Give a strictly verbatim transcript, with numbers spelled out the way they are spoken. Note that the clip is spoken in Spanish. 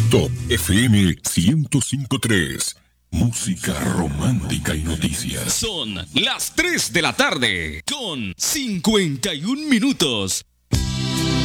Top F M ciento cinco punto tres. Música romántica y noticias. Son las tres de la tarde con cincuenta y un minutos.